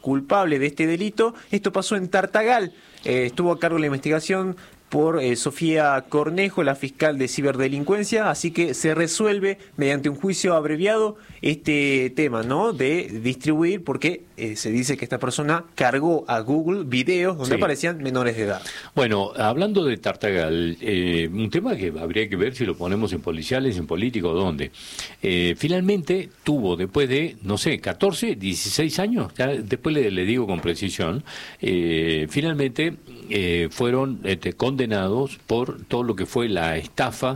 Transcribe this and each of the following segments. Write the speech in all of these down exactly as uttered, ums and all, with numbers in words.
culpable de este delito. Esto pasó en Tartagal. Eh, estuvo a cargo de la investigación por eh, Sofía Cornejo, la fiscal de ciberdelincuencia, así que se resuelve mediante un juicio abreviado este tema, ¿no? De distribuir, porque eh, se dice que esta persona cargó a Google videos donde sí. aparecían menores de edad. Bueno, hablando de Tartagal, eh, un tema que habría que ver si lo ponemos en policiales, en político, ¿dónde? Eh, finalmente tuvo, después de, no sé, catorce, dieciséis años, ya después le, le digo con precisión, eh, finalmente eh, fueron este, condenados por todo lo que fue la estafa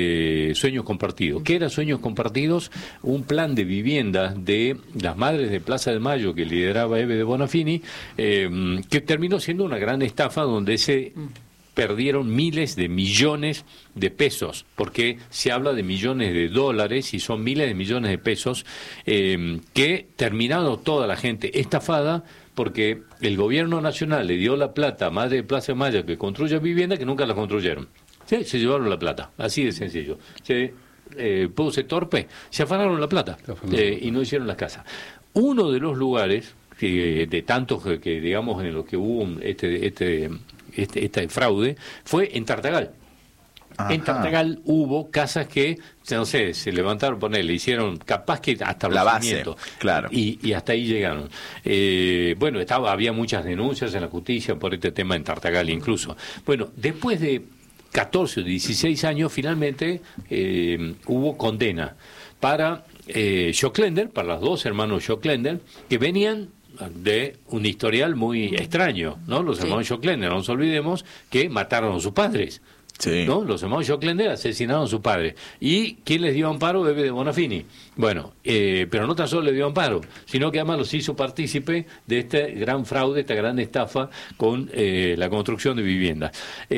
de Sueños Compartidos. ¿Qué era Sueños Compartidos? Un plan de vivienda de las madres de Plaza de Mayo que lideraba Eve de Bonafini, eh, que terminó siendo una gran estafa donde se perdieron miles de millones de pesos, porque se habla de millones de dólares y son miles de millones de pesos eh, que terminaron toda la gente estafada porque el gobierno nacional le dio la plata a madre de Plaza de Mayo que construya vivienda que nunca la construyeron. Sí, se llevaron la plata, así de sencillo. Se eh, pudo ser torpe, se afanaron la plata eh, y no hicieron las casas. Uno de los lugares que, de tantos que, que digamos en los que hubo un, este este este este fraude fue en Tartagal. Ajá. En Tartagal hubo casas que, no sé, se levantaron, ponerle, hicieron capaz que hasta la los base, claro. y, y hasta ahí llegaron. Eh, bueno, estaba había muchas denuncias en la justicia por este tema en Tartagal incluso. Bueno, después de catorce o dieciséis años, finalmente eh, hubo condena para eh, Joclender, para los dos hermanos Joclender, que venían de un historial muy extraño, ¿no? Los sí. hermanos Joclender, no nos olvidemos que mataron a sus padres. Sí. ¿No? Los hermanos Joclender asesinaron a su padre. ¿Y quién les dio amparo? Eve de Bonafini. Bueno, eh, pero no tan solo le dio amparo, sino que además los hizo partícipe de este gran fraude, esta gran estafa con eh, la construcción de viviendas.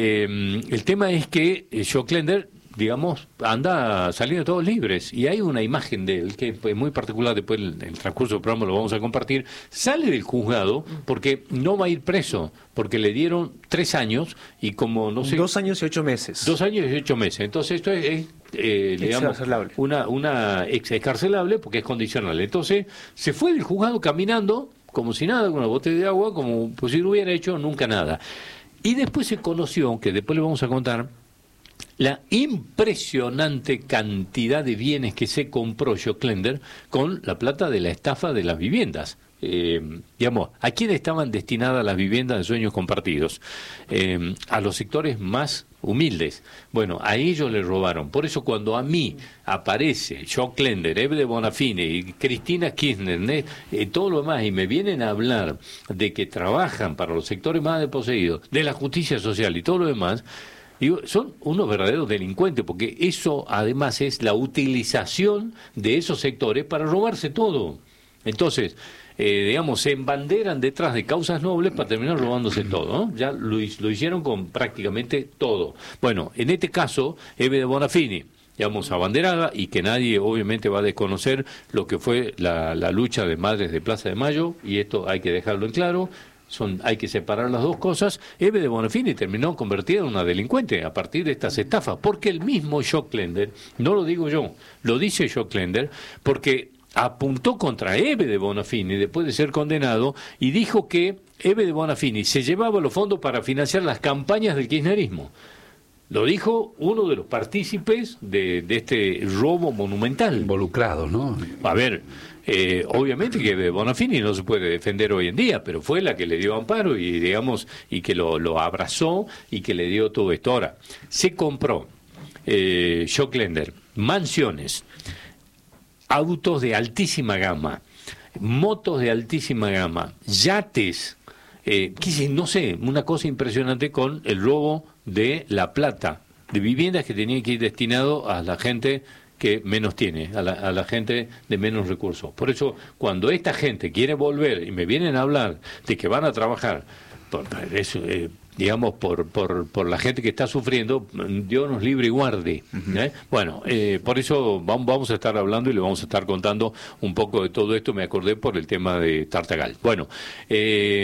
Eh, el tema es que eh, Joclender, digamos, anda saliendo todos libres, y hay una imagen de él que es muy particular, después en el transcurso del programa lo vamos a compartir. Sale del juzgado porque no va a ir preso, porque le dieron tres años y como no sé... Dos años y ocho meses. Dos años y ocho meses. Entonces esto es, es eh, digamos, una, una ex excarcelable porque es condicional. Entonces se fue del juzgado caminando como si nada, con una botella de agua, como pues, si no hubiera hecho nunca nada. Y después se conoció, que después le vamos a contar, la impresionante cantidad de bienes que se compró Joclender con la plata de la estafa de las viviendas. Eh, digamos, ¿a quién estaban destinadas las viviendas de Sueños Compartidos? Eh, a los sectores más humildes. Bueno, a ellos les robaron. Por eso cuando a mí aparece Joclender, Eve de Bonafini y Cristina Kirchner, eh, todo lo demás, y me vienen a hablar de que trabajan para los sectores más desposeídos, de la justicia social y todo lo demás, digo, son unos verdaderos delincuentes, porque eso además es la utilización de esos sectores para robarse todo. Entonces, eh, digamos, se embanderan detrás de causas nobles para terminar robándose todo, ¿no? Ya lo, lo hicieron con prácticamente todo. Bueno, en este caso, Eve de Bonafini, digamos, abanderada, y que nadie obviamente va a desconocer lo que fue la, la lucha de madres de Plaza de Mayo, y esto hay que dejarlo en claro. Son, hay que separar las dos cosas. Eve de Bonafini terminó convertida en una delincuente a partir de estas estafas, porque el mismo Joclender, no lo digo yo, lo dice Joclender, porque apuntó contra Eve de Bonafini después de ser condenado y dijo que Eve de Bonafini se llevaba los fondos para financiar las campañas del kirchnerismo. Lo dijo uno de los partícipes de, de este robo monumental. Involucrado, ¿no? A ver, eh, obviamente que Bonafini no se puede defender hoy en día, pero fue la que le dio amparo y, digamos, y que lo, lo abrazó y que le dio todo esto. Ahora, se compró eh, Joclender mansiones, autos de altísima gama, motos de altísima gama, yates, eh, no sé, una cosa impresionante con el robo de la plata de viviendas que tenía que ir destinado a la gente que menos tiene, a la, a la gente de menos recursos. Por eso, cuando esta gente quiere volver y me vienen a hablar de que van a trabajar por eso, eh, digamos, por, por, por la gente que está sufriendo, Dios nos libre y guarde. Uh-huh. ¿eh? Bueno, eh, por eso vamos, vamos a estar hablando y le vamos a estar contando un poco de todo esto. Me acordé por el tema de Tartagal. Bueno, eh,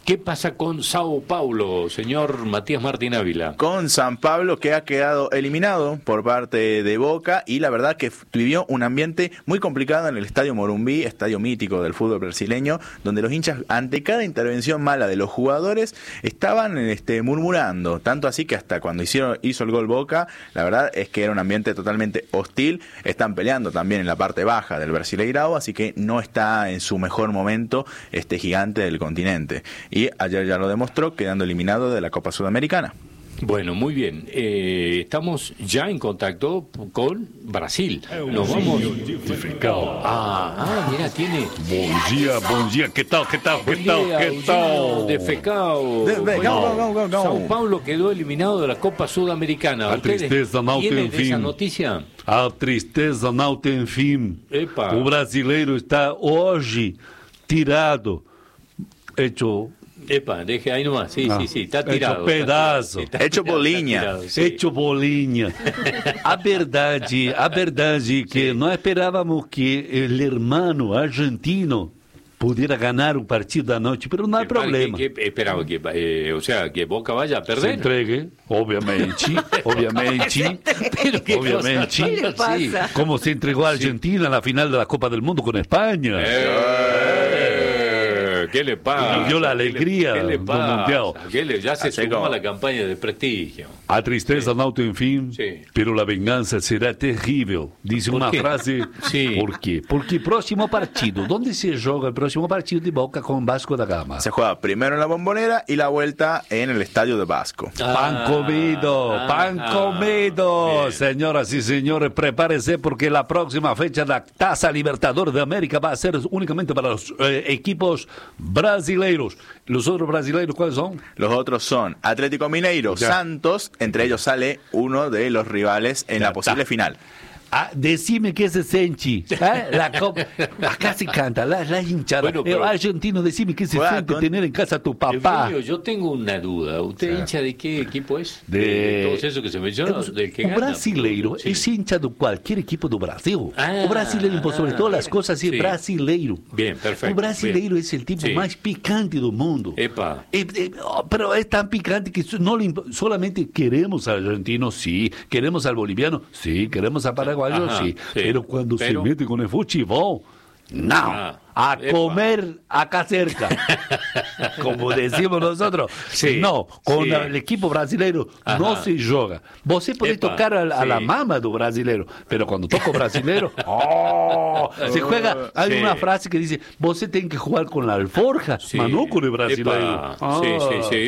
¿Qué pasa con Sao Paulo, señor Matías Martín Ávila? Con San Pablo, que ha quedado eliminado por parte de Boca, y la verdad que vivió un ambiente muy complicado en el Estadio Morumbi, estadio mítico del fútbol brasileño, donde los hinchas, ante cada intervención mala de los jugadores, estaban este, murmurando, tanto así que hasta cuando hicieron, hizo el gol Boca, la verdad es que era un ambiente totalmente hostil. Están peleando también en la parte baja del Brasileirao, así que no está en su mejor momento este gigante del continente. Y ayer ya lo demostró, quedando eliminado de la Copa Sudamericana. Bueno, muy bien. Eh, estamos ya en contacto con Brasil. Nos vamos. Ah, ah, mira, tiene. Bom dia, bom dia. ¿Qué tal, qué tal, qué Buen tal, día, qué tal? De Fecao. De- de- Bueno, go, go, go, go. Sao Paulo quedó eliminado de la Copa Sudamericana. A ¿Ustedes tristeza não tienen tem esa fim. noticia? A tristeza não tem fim. Epa. O brasileiro está hoje tirado, hecho, Epa, deje ahí nomás. Sí, Ah, sí, sí, está hecho tirado. pedaço. Está tirado, Hecho está bolinha. tirado, sí. hecho bolinha. A verdade, a verdade que nós esperávamos que o hermano argentino pudiera ganar um partido da noite, mas não há Que- problema. que- que- esperaba que, eh, o sea, que Boca vaya a Se perder. entregue, obviamente, obviamente, Pero qué obviamente. cosa tan así. Como se entregó a Argentina en la final de la Copa del Mundo con España. Eh, ¿Qué le pasa? Y dio la ¿Qué le- alegría ¿Qué le del pasa? Mundial. ¿Qué le- ya se Así sumó como- a la campaña de prestigio. A tristeza no tem fim, Sí. pero la venganza será terrível. Dice ¿Por una qué? frase. Sí. ¿Por qué? Porque próximo partido, ¿dónde se joga el próximo partido de Boca con Vasco da Gama? Se juega primero en la Bombonera y la vuelta en el Estadio de Vasco. Pan comido, ah, pan ah, comido. bien. Señoras y señores, prepárense porque la próxima fecha de la Taza Libertadores de América va a ser únicamente para los eh, equipos brasileiros. ¿Los otros brasileiros cuáles son? Los otros son Atlético Mineiro, Ya. Santos, entre ellos sale uno de los rivales en Ya la posible está. final. Ah, decime qué se siente. ¿eh? La copa. Acá se canta, la, la hinchada. Bueno, pero- Eh, argentino, decime qué se Juega siente con- tener en casa a tu papá. Eugenio, yo tengo una duda. ¿Usted Sí. hincha de qué equipo es? De- todos esos que se mencionan, del que o gana. brasileiro Sí. es hincha de cualquier equipo do Brasil. Ah, o brasileiro, por sobre ah, todas las cosas, es sí. brasileiro. Bien, perfecto, O brasileiro bien. es el tipo Sí. más picante del mundo. Epa. Eh, eh, oh, pero es tan picante que no le imp- solamente queremos al argentino, sí, queremos al boliviano, sí, queremos al paraguayo, Ajá, sí, sí. pero cuando Pero- se mete con el fútbol, no, Ah, a epa. comer acá cerca, como decimos nosotros, Sí, no, con sí. el equipo brasileiro Ajá. no se joga. Você pode Epa, tocar a, a sí. la mama do brasileiro, pero cuando toca o brasileiro, oh, se juega, hay Sí. una frase que dice, você tem que jugar con la alforja, Sí. mas no con el brasileiro. Epa. Ah. Sí, sí, sí.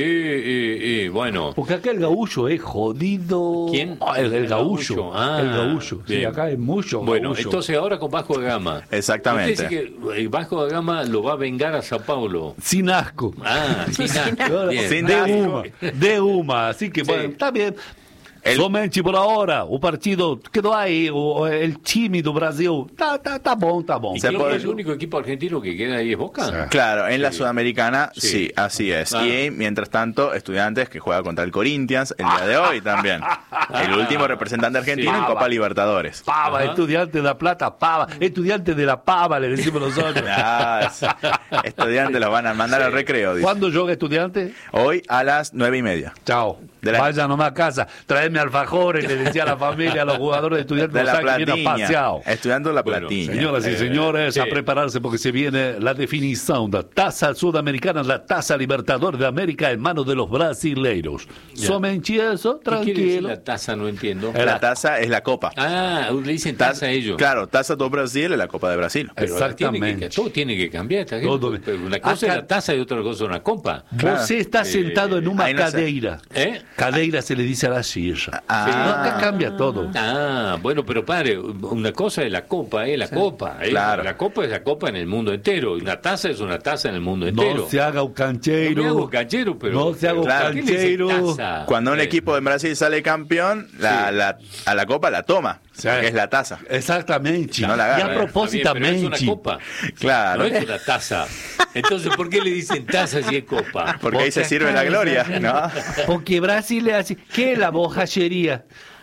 Y, y- y, bueno. Porque acá el gaúcho es jodido. ¿Quién? Ah, el, el El gaúcho. gaúcho. Ah, el gaúcho. Sí, bien. acá hay mucho Bueno, gaúcho. entonces ahora con Vasco da Gama. Exactamente. Usted dice que el Vasco da Gama lo va a vengar a Sao Paulo. Sin asco. Ah, sin asco. Bien. Sin de asco. uma. De uma. Así que, Sí. bueno, está bien. El- Somente por ahora, o partido quedó ahí, o, el time do Brasil, tá, tá, tá bom, tá bom. ¿Y Se creo que puede- el único equipo argentino que queda ahí es Boca? Claro, en la Sí. Sudamericana, Sí. sí, así es. Ah. Y mientras tanto, Estudiantes que juega contra el Corinthians el día de hoy también. El último representante argentino Sí. en Copa Libertadores. Pava, Ajá. estudiante de la plata, pava, estudiante de la pava, le decimos nosotros. Ah, sí. Estudiantes los van a mandar al recreo, dice. ¿Cuándo joga estudiante? Hoy a las nueve y media. Chao. De la- Vaya nomás a casa, traeme alfajores, le decía a la familia, a los jugadores de estudiantes, De no la saben que viene Platiña. paseado. Estudiando de la Bueno, Platiña. Señoras y Eh, señores, sí. a prepararse porque se viene la definición de Taza Sudamericana, la Taza Libertadores de América en manos de los brasileiros. Ya. Somente eso, ¿Qué quiere decir tranquilo. la taza? No entiendo. La taza es la copa. Ah, le dicen Ta- taza a ellos. Claro, taza do Brasil es la Copa de Brasil. Pero ahora tiene que, Exactamente. todo tiene que cambiar. Esta gente. Todo. Pero una cosa Acá- es la taza y otra cosa es una copa. Claro. Você está Eh, sentado en una ahí no sé. cadeira. ¿Eh? Cadeira se le dice a la silla. Ah. No, acá cambia todo. Ah, bueno, pero padre, una cosa es la copa, es la copa. ¿eh? Claro. La copa es la copa en el mundo entero. Y una taza es una taza en el mundo entero. No se haga un No cancheiro. me hago canchero, pero. No se haga un Claro. ¿qué le dicen cancheiro. taza? Cuando un Eh, equipo de Brasil sale campeón, la, Sí. la- a la copa la toma, Sí. que es la taza. Exactamente. No la y agarra. a está bien, pero propósitamente. es una copa. Claro. No es una taza. Entonces, ¿por qué le dicen taza si es copa? Porque ahí se Porque sirve acá la gloria, es- ¿no? Porque Brasil es así. ¿Qué es la bojachería?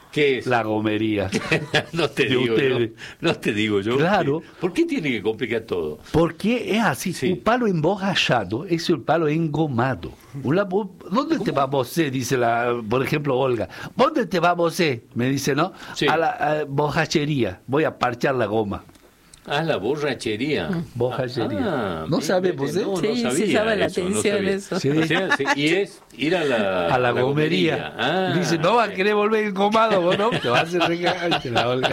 ¿Qué es? La gomería. no te de digo ustedes. yo. No te digo yo. Claro. ¿Por qué tiene que complicar todo? Porque es así. Sí. Un palo emborrachado es el palo engomado. Una, ¿Dónde ¿Cómo? te va você? Dice, la, por ejemplo, Olga. ¿Dónde te va você? Me dice, ¿no? Sí. A la a borrachería. Voy a parchar la goma. Ah, la borrachería. Borrachería. Ah, ¿No sabe vos? você? No, Sí, no sí sabía sabe la eso, no atención sabía. eso. Sí. O sea, sí, y es ir a la, A la, la gomería. gomería. Ah, Dice, no va a querer volver engomado, vos no, te vas a hacer regalar, la Olga.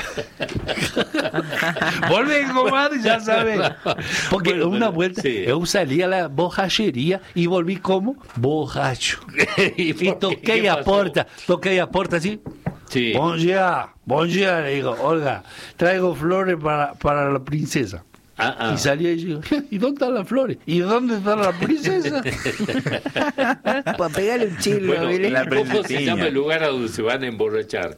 Vuelve engomado y ya sabes. Porque Bueno, una pero, vuelta, sí. yo salí a la borrachería y volví como borracho. ¿Y Y por qué? toqué ¿Qué a pasó? puerta, toqué a puerta así. Sí. Buen día, buen día, le digo, Olga, traigo flores para, para la princesa. Ah, ah. Y salí y digo, ¿y dónde están las flores? ¿Y dónde está la princesa? Para pegarle un chilo, Bueno, ¿viste? la ¿cómo se princesiña. llama el lugar a donde se van a emborrachar?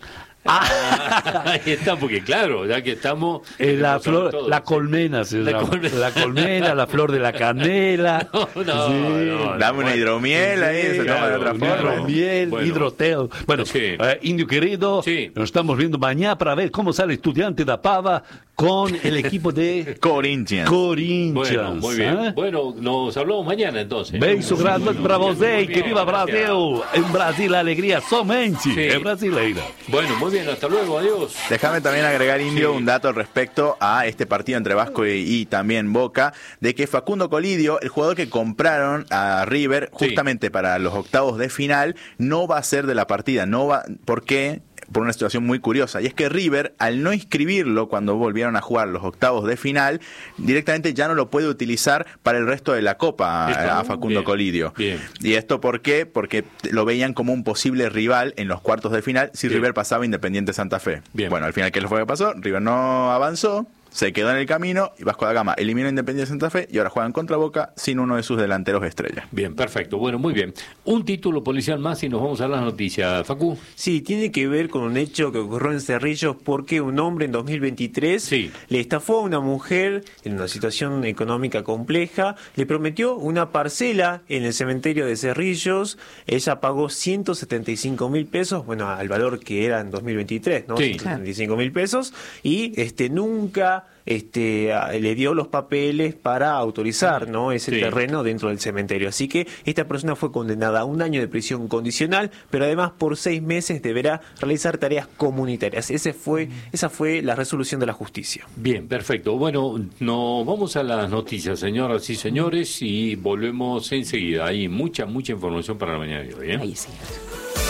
Ah, ahí está, porque claro, ya que estamos... Eh, la tenemos flor, todo, la sí. colmena se La llama. colmena. La colmena, la flor de la canela. No, no, Sí. no, Dame una hidromiel ahí, se toma de claro, otra claro. forma. Hidromiel, Bueno. hidroteo. Bueno, Sí. eh, Indio querido, Sí. nos estamos viendo mañana para ver cómo sale Estudiante da Pava con el equipo de Corinthians. Corinthians. Bueno, muy bien. ¿eh? Bueno, nos hablamos mañana entonces. Beijo grande Bueno, para muy você, bien, que viva gracias. Brasil. En Brasil la alegría somente Sí. es brasileira. Bueno, muy bien, hasta luego, adiós. Déjame también agregar, Indio, Sí. un dato respecto a este partido entre Vasco y, y también Boca, de que Facundo Colidio, el jugador que compraron a River justamente para los octavos de final, no va a ser de la partida. No va, ¿por qué? Por una situación muy curiosa, y es que River, al no inscribirlo cuando volvieron a jugar los octavos de final, directamente ya no lo puede utilizar para el resto de la Copa ¿Esto? a, a Facundo Bien, Colidio. bien. ¿Y esto por qué? Porque lo veían como un posible rival en los cuartos de final si Bien. River pasaba Independiente Santa Fe. Bien. Bueno, al final, ¿qué fue lo que pasó? River no avanzó, se quedó en el camino y Vasco da Gama eliminó a Independiente Santa Fe y ahora juegan contra Boca sin uno de sus delanteros estrella. Bien, perfecto. Bueno, muy bien. Un título policial más y nos vamos a las noticias. Facu. Sí, tiene que ver con un hecho que ocurrió en Cerrillos porque un hombre en dos mil veintitrés Sí. le estafó a una mujer en una situación económica compleja, le prometió una parcela en el cementerio de Cerrillos, ella pagó ciento setenta y cinco mil pesos, bueno, al valor que era en dos mil veintitrés, ¿no? Sí. ciento setenta y cinco mil pesos, y este nunca este a- le dio los papeles para autorizar, ¿no?, ese Sí. terreno dentro del cementerio. Así que esta persona fue condenada a un año de prisión condicional, pero además por seis meses deberá realizar tareas comunitarias. Ese fue, esa fue la resolución de la justicia. Bien, perfecto. Bueno, nos vamos a las noticias, señoras y señores, y volvemos enseguida. Hay mucha, mucha información para la mañana de hoy, ¿eh? Ahí sí.